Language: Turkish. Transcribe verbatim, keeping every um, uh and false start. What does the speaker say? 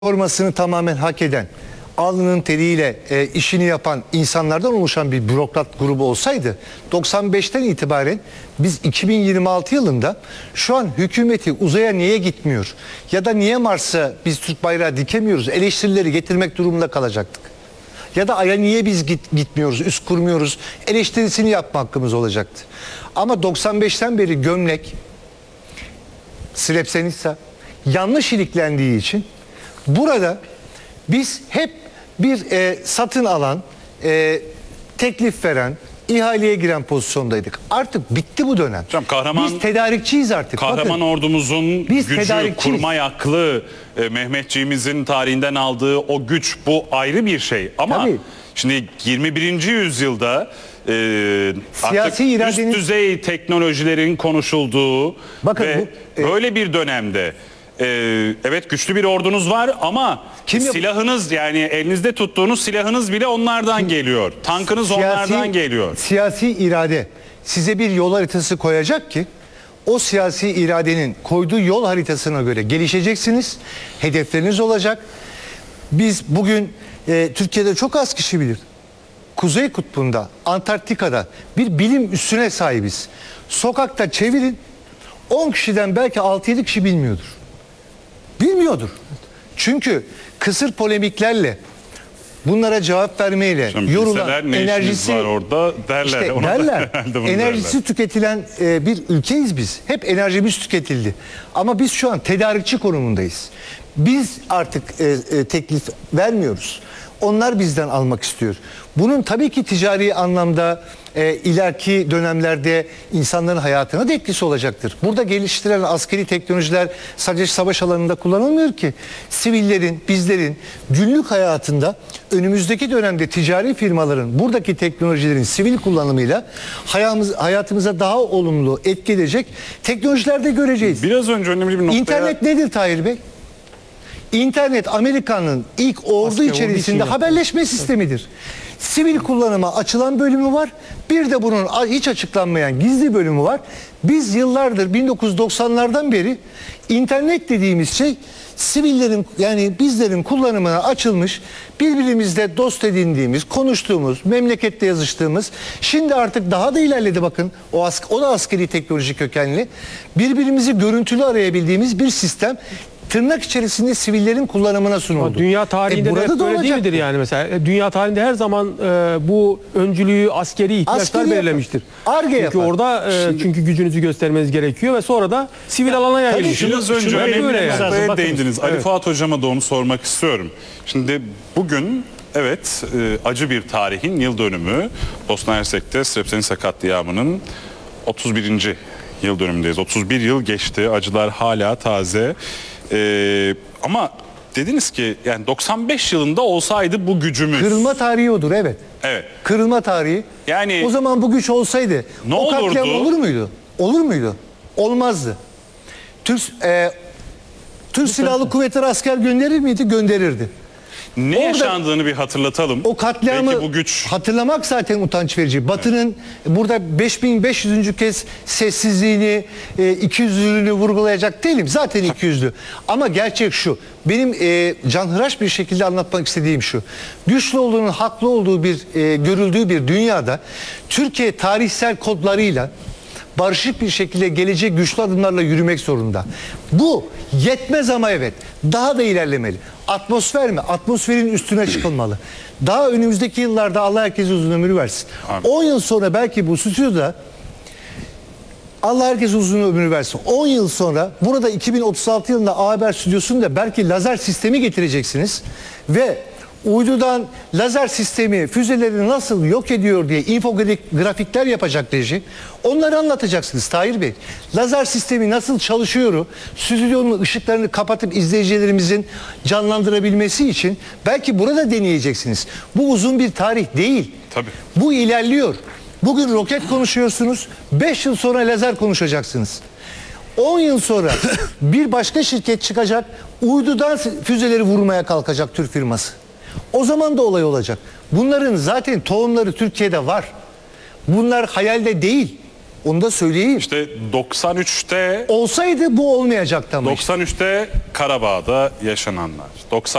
formasını tamamen hak eden, alnının teriyle e, işini yapan insanlardan oluşan bir bürokrat grubu olsaydı doksan beşten itibaren biz iki bin yirmi altı yılında şu an hükümeti uzaya niye gitmiyor ya da niye Mars'a biz Türk bayrağı dikemiyoruz eleştirileri getirmek durumunda kalacaktık. Ya da Ay'a niye biz git, gitmiyoruz, üst kurmuyoruz eleştirisini yapma hakkımız olacaktı. Ama doksan beşten beri gömlek, Srebrenica yanlış iliklendiği için burada biz hep bir e, satın alan, e, teklif veren, ihaleye giren pozisyondaydık. Artık bitti bu dönem. Hocam, kahraman, biz tedarikçiyiz artık. Kahraman Bakın, ordumuzun biz gücü, kurmay aklı, e, Mehmetçiğimizin tarihinden aldığı o güç, bu ayrı bir şey. Ama Tabii. şimdi yirmi birinci yüzyılda e, Siyasi artık iradenin... üst düzey teknolojilerin konuşulduğu Bakın ve bu, e... böyle bir dönemde Ee, evet güçlü bir ordunuz var ama Kim silahınız, yani elinizde tuttuğunuz silahınız bile onlardan Kim? geliyor. Tankınız siyasi, onlardan geliyor. Siyasi irade size bir yol haritası koyacak ki o siyasi iradenin koyduğu yol haritasına göre gelişeceksiniz. Hedefleriniz olacak. Biz bugün e, Türkiye'de çok az kişi bilir. Kuzey Kutbu'nda, Antarktika'da bir bilim üssüne sahibiz. Sokakta çevirin, on kişiden belki altı yedi kişi bilmiyordur. Bilmiyordur. Çünkü kısır polemiklerle, bunlara cevap vermeyle Şimdi yorulan enerjisi var orada derler. işte Ona derler. Enerjisi derler. tüketilen e, bir ülkeyiz biz. Hep enerjimiz tüketildi. Ama biz şu an tedarikçi konumundayız. Biz artık e, e, teklif vermiyoruz. Onlar bizden almak istiyor. Bunun tabii ki ticari anlamda e, ileriki dönemlerde insanların hayatına da etkisi olacaktır. Burada geliştirilen askeri teknolojiler sadece savaş alanında kullanılmıyor ki. Sivillerin, bizlerin günlük hayatında önümüzdeki dönemde ticari firmaların buradaki teknolojilerin sivil kullanımıyla hayatımız, hayatımıza daha olumlu etki edecek teknolojiler de göreceğiz. Biraz önce önemli bir noktaya... İnternet nedir Tahir Bey? İnternet Amerika'nın ilk ordu Asker içerisinde haberleşme sistemidir. Sivil kullanıma açılan bölümü var. Bir de bunun hiç açıklanmayan gizli bölümü var. Biz yıllardır bin dokuz yüz doksanlardan beri internet dediğimiz şey sivillerin, yani bizlerin kullanımına açılmış, birbirimizle dost edindiğimiz, konuştuğumuz, memlekette yazıştığımız, şimdi artık daha da ilerledi bakın, o, as o da askeri teknoloji kökenli, birbirimizi görüntülü arayabildiğimiz bir sistem tırnak içerisinde sivillerin kullanımına sunuldu. Ama dünya tarihinde e, de hep böyle değil midir yani mesela? Dünya tarihinde her zaman e, bu öncülüğü askeri ihtiyaçlar Askeri belirlemiştir. Ar-Ge çünkü yapar. orada e, Şimdi, çünkü gücünüzü göstermeniz gerekiyor ve sonra da sivil alana yayılıyor. Biraz önce Şunu önemli böyle bir yani. noktaya Bakın, değindiniz. Ali evet. Fuat Hocama da onu sormak istiyorum. Şimdi bugün evet e, acı bir tarihin yıl dönümü. Bosna Hersek'te Srebrenica katliamının otuz birinci yıl dönümündeyiz. otuz bir yıl geçti. Acılar hala taze. Ee, ama dediniz ki yani doksan beş yılında olsaydı bu gücümüz. Kırılma tarihi odur, evet. Evet. Kırılma tarihi. Yani o zaman bu güç olsaydı ne o katliam olurdu? olur muydu? Olur muydu? Olmazdı. Türk e, Türk Silahlı Kuvvetleri asker gönderir miydi? Gönderirdi. Ne Orada, yaşandığını bir hatırlatalım. O katliamı Belki bu güç... hatırlamak zaten utanç verici. Batı'nın evet. burada beş bin beş yüzüncü kez sessizliğini, e, ikiyüzlülüğünü vurgulayacak değilim. Zaten ikiyüzlü. Ama gerçek şu. Benim e, canhıraş bir şekilde anlatmak istediğim şu. Güçlü olduğunun haklı olduğu bir, e, görüldüğü bir dünyada Türkiye tarihsel kodlarıyla barışık bir şekilde gelecek güçlü adımlarla yürümek zorunda. Bu yetmez ama evet. Daha da ilerlemeli. Atmosfer mi? Atmosferin üstüne çıkılmalı. Daha önümüzdeki yıllarda Allah herkese uzun ömür versin. on yıl sonra belki bu stüdyoda Allah herkese uzun ömür versin. on yıl sonra burada iki bin otuz altı yılında A Haber stüdyosunda belki lazer sistemi getireceksiniz ve uydudan lazer sistemi füzeleri nasıl yok ediyor diye infografikler yapacak reji. Onları anlatacaksınız Tahir Bey. Lazer sistemi nasıl çalışıyor? Stüdyonun ışıklarını kapatıp izleyicilerimizin canlandırabilmesi için belki burada deneyeceksiniz. Bu uzun bir tarih değil. Tabii. Bu ilerliyor. Bugün roket konuşuyorsunuz. beş yıl sonra lazer konuşacaksınız. on yıl sonra bir başka şirket çıkacak. Uydudan füzeleri vurmaya kalkacak Türk firması. O zaman da olay olacak. Bunların zaten tohumları Türkiye'de var. Bunlar hayalde değil. Onu da söyleyeyim. İşte doksan üçte olsaydı bu olmayacaktı ama. doksan üçte Karabağ'da yaşananlar. doksan